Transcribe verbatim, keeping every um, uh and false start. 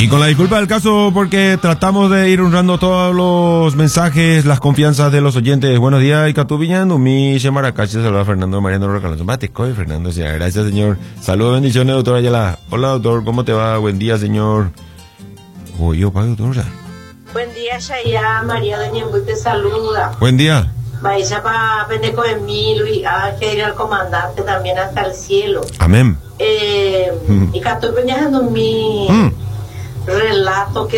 Y con la disculpa del caso, porque tratamos de ir honrando todos los mensajes, las confianzas de los oyentes. Buenos días, Icatú Viñando, mi Maracachi, saluda a Fernando Mariano Recalón. Matecoy, Fernando, sí, gracias, señor. Saludos, bendiciones, doctor Ayala. Hola, doctor, ¿cómo te va? Buen día, señor. Oye, yo pago, doctor. Buen día, Shaya, María de Ñembu te saluda. Buen día. Vaya para Pendeco de Milo y a que ir al comandante también hasta el cielo. Amén. Eh, mm. Y Icatú Viñando mi mm. relato que